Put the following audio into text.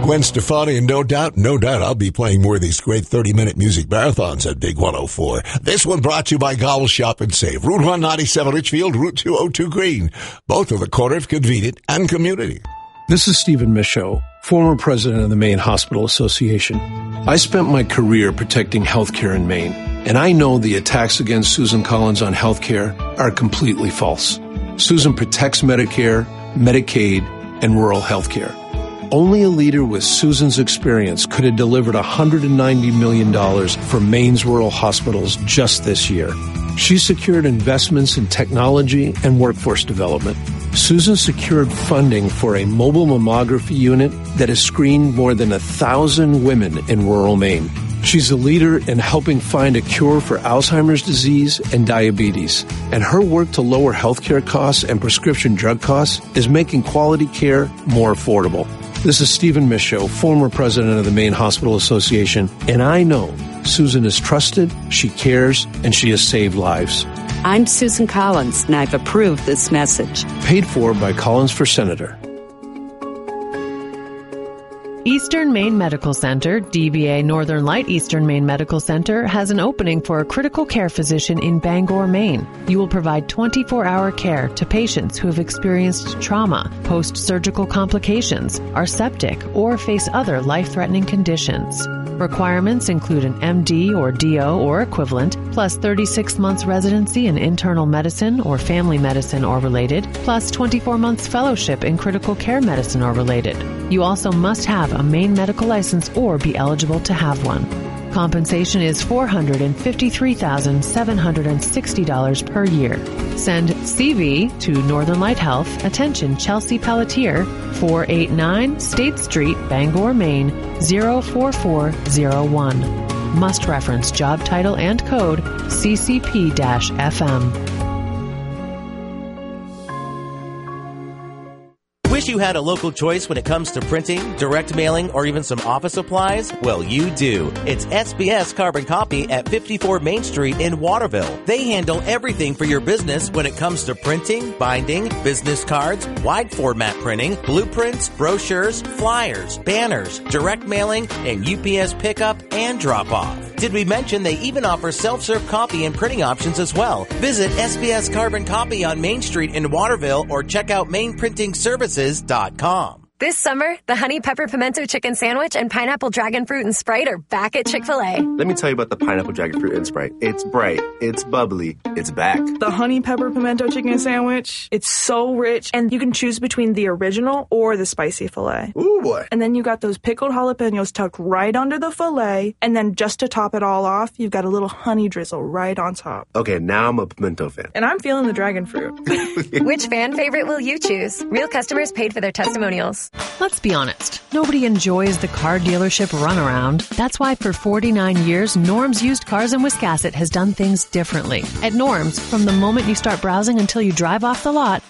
Gwen Stefani, and no doubt, I'll be playing more of these great 30-minute music marathons at Big 104. This one brought to you by Gobble Shop and Save. Route 197 Richfield, Route 202 Green. Both are the corner of convenient and community. This is Stephen Michaud, former president of the Maine Hospital Association. I spent my career protecting healthcare in Maine, and I know the attacks against Susan Collins on healthcare are completely false. Susan protects Medicare, Medicaid, and rural healthcare. Only a leader with Susan's experience could have delivered $190 million for Maine's rural hospitals just this year. She secured investments in technology and workforce development. Susan secured funding for a mobile mammography unit that has screened more than 1,000 women in rural Maine. She's a leader in helping find a cure for Alzheimer's disease and diabetes. And her work to lower healthcare costs and prescription drug costs is making quality care more affordable. This is Stephen Michaud, former president of the Maine Hospital Association, and I know Susan is trusted, she cares, and she has saved lives. I'm Susan Collins, and I've approved this message. Paid for by Collins for Senator. Eastern Maine Medical Center, DBA Northern Light Eastern Maine Medical Center, has an opening for a critical care physician in Bangor, Maine. You will provide 24-hour care to patients who have experienced trauma, post-surgical complications, are septic, or face other life-threatening conditions. Requirements include an MD or DO or equivalent, plus 36 months residency in internal medicine or family medicine or related, plus 24 months fellowship in critical care medicine or related. You also must have a Maine medical license or be eligible to have one. Compensation is $453,760 per year. Send CV to Northern Light Health, attention Chelsea Pelletier, 489 State Street, Bangor, Maine, 04401. Must reference job title and code CCP-FM. Wish you had a local choice when it comes to printing, direct mailing, or even some office supplies? Well, you do. It's SBS Carbon Copy at 54 Main Street in Waterville. They handle everything for your business when it comes to printing, binding, business cards, wide format printing, blueprints, brochures, flyers, banners, direct mailing, and UPS pickup and drop-off. Did we mention they even offer self-serve copy and printing options as well? Visit SBS Carbon Copy on Main Street in Waterville or check out mainprintingservices.com. This summer, the Honey Pepper Pimento Chicken Sandwich and Pineapple Dragon Fruit and Sprite are back at Chick-fil-A. Let me tell you about the Pineapple Dragon Fruit and Sprite. It's bright, it's bubbly, it's back. The Honey Pepper Pimento Chicken Sandwich, it's so rich, and you can choose between the original or the spicy filet. Ooh, boy. And then you got those pickled jalapenos tucked right under the filet, and then just to top it all off, you've got a little honey drizzle right on top. Okay, now I'm a pimento fan. And I'm feeling the dragon fruit. Which fan favorite will you choose? Real customers paid for their testimonials. Let's be honest. Nobody enjoys the car dealership runaround. That's why for 49 years, Norm's Used Cars in Wiscasset has done things differently. At Norm's, from the moment you start browsing until you drive off the lot,